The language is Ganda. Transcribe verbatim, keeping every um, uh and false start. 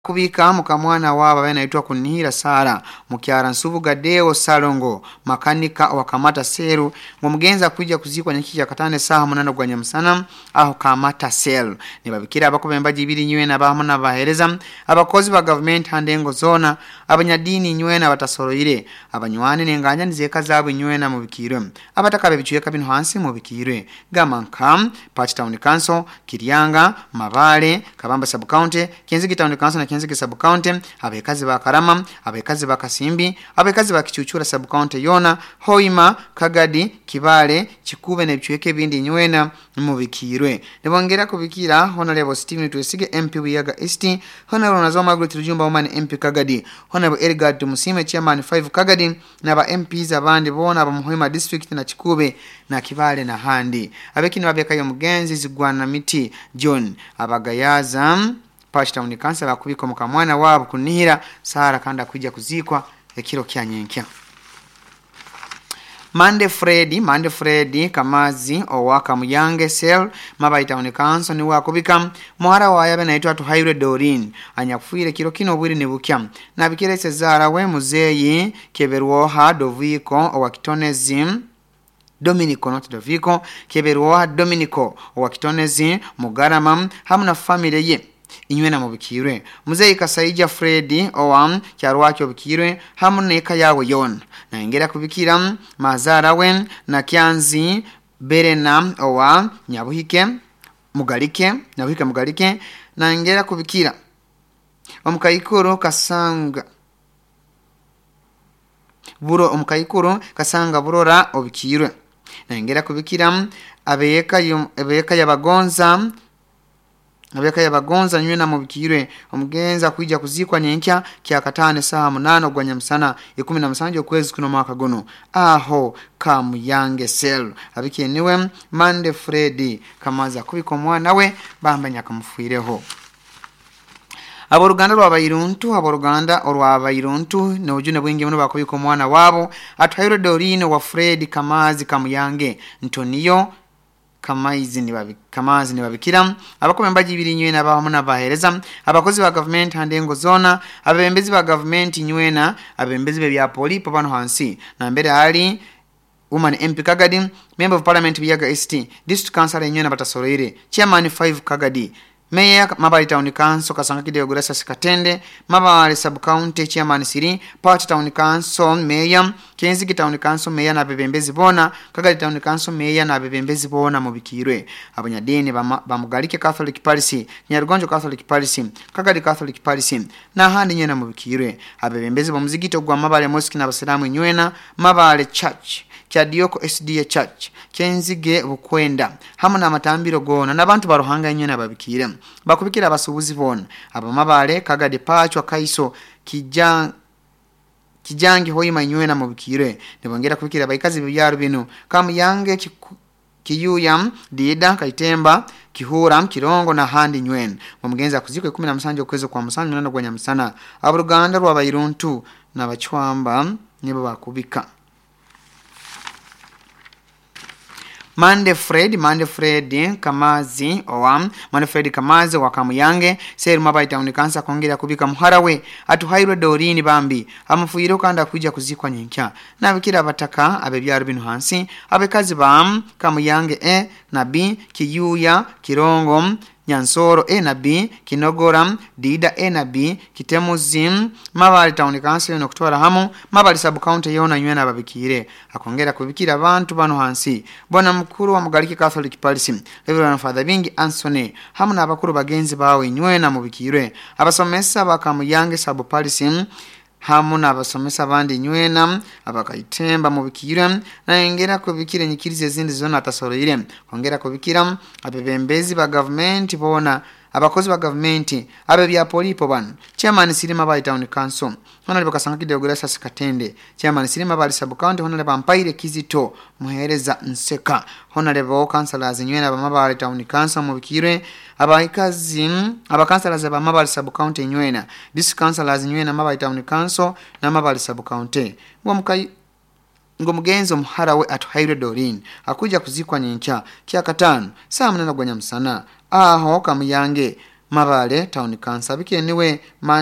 kubika mukamwana wabo anaitwa Kunihira Sara mukyara Nsubuga Deo Salongo makanika wa Kamata Seru ngumugenza kujja kuzikwa nyakija katane saha munana gwa Nyamusana aho Kamata Sel nibabikira abakobemba jibiri nywena bahamuna bahereza abakozi ba government handengo zona abanyadini nywena batasoroire abanywane nenganya nizeka zabo nywena mu bikirwe abatakabe bicuye bintu hansi mu bikirwe Gamanka Patch Town Council Kiryanga Mabale Kabamba Sub County Kenzigi Town Council Kenzigi Sub County abekazi ba Karama abekazi ba Kasimbi abekazi ba Kichuchura Sub County yona Hoima Kagadi Kibale Chikube ne bicuye bindi nywena mu bikirwe nebongera kubikira Honorable Stephen Twesige M P Buyaga East Honorable Nazoma Margaret Rujumba Omani M P Kagadi Honorable Elgard Musime Chairman five Kagadi naba M Ps abandi bona ba Muhima District na Chikube na Kibale na Handi abekini babekayo mugenzi zigwana miti John abagayaza Patch Town Council akubiko mukamwana wabo Kunihira Sara kanda kujja kuzikwa ekiro kyanyenkya Mande Freddy Mande Freddy Kamazi owaka muyange Sel Mabai Town Council ni wakubika muhara wayabe naitwa Tuhaire Dorin anyakufuire kiro kino bwiri ne bukya nabikire Sezara we muzeyi Keberwoha Doviko owakitonezim Dominico not Doviko Keberwoha Dominico owakitonezi Mugarama hamuna family ye inywena mu bikirwe muzeyi Kasaija Freddy owam cyarwakyo bikirwe hamuna eka yawe yon na ingera kubikira Mazara wen na Kyanzi Berena owa Nyabuhike Mugalike Nyabuhike Mugalike na ingera kubikira omukayikuru Kasanga Buro omukayikuru Kasanga Burora obikirwe na ingera kubikira abeyeka yum abeyeka yabagonza abeka yabagonza nywena mu bikirwe omugenza kujja kuzikwa nyenkya kya katane saha munana gwa Nyamusana ikumi na musanju okwezi kuno mwaka gono aho Kamuyange Sel abikeniwe Mande Freddy Kamaza kubiko mwana we bambanya kamufuireho Aboruganda rwabayiruntu aboruganda orwabayiruntu no ujune bwingi muno bakubiko mwana wabo Atwairo Dorine wa Freddy Kamazi Kamuyange Ntonio Kamaizi ni babi Kamazi ni babikira abakomemba jibiri nywena bahamuna bahereza abakozi ba government handengo zona abembezi ba government nywena abembezi be bya polipo bano hansi na mbere hali Woman M P Kagadi Member of Parliament Buyaga East District Council nywena batasoroire Chairman five Kagadi Mayor Mabali Town Council Kasanga Kideo Gurasa Sikatende Mabali Sub County Chairman Siri Patch Town Council Mayor Kenzigi Town Council Mayor na bebembezi bona Kagadi Town Council Mayor na bebembezi bona mu bikirwe abanyadini bamugalike Catholic Parish Nyarugonjo Catholic Parish Kagadi Catholic Parish na handi nyena mu bikirwe abebembezi bamuzigito gwa Mabali Mosque na Basiramu nywena Mabali Church Kyadioko S D A Church Kenzige bukwenda hamuna amatambiro gona nabantu baruhanga nywena babikire bakubikira abasubuzi bona abamabale Kagadi Pachwa Kaiso kijang kijangi hoyima nywena mu bikire nebongera kubikira bayikazi byaro bino Kamuyange Kiyuyam Dida Kaitemba Kihuram Kirongo na handi nywena mugenza kuzikwe kumi na musanju okwezo kwa musanju nana gwa Nyamusana aburuganda rwabayiruntu nabachwamba nibo bakubika Mande Fred Mande Fred Kamazi owam Mande Fred Kamazi wa Kamuyange Seru Mabai Town Council kongera kubika muharawe Atuhairo Dorini bambi amufuiro kanda kujja kuzikwa nyenkya nabikira bataka abebyaro bino hansi abekazi bam Kamuyange E na B Kiyuya Kirongo Nyansoro E na B Kinogoram Dida E na B Kitemuzim Mabali Town Council no kutwara hamu Mabali Sub County yona nywena babikire akongera kubikira abantu bano hansi bona mukuru wa Mugalike Catholic Parish Reverend Father Bingi Anthony hamu na abakuru bagenzi bawe nywena mu bikire abasomesa bakamuyange Sub Parish hamu na abasomesa bandi nywena abakayitemba mu bikire na ingera kubikire nyikirize zindi zona atasoroire kongera kubikira abebembezi ba government bona abakozi ba government abe bya polipo ban Chairman Sirima Mabali Town Council Honorable Kasanga Kideo Gurasa Sikatende Chairman Sirima Mabali Sub County Honorable Mpaire Kizito muhereza Nseka Honorable Councilors nywena ba Mabali Town Council mu bikire abaikazi abakansalaza ba Mabali Sub County nywena District Councilors nywena Mabali Town Council na Mabali Sub County ngomukai ngomugenzo muharawe Atuhaire Dorin akuja kuzikwa nyenkya kya katano saa munana gwa Nyamusana aho Kamuyange Mabale town council bikeniwe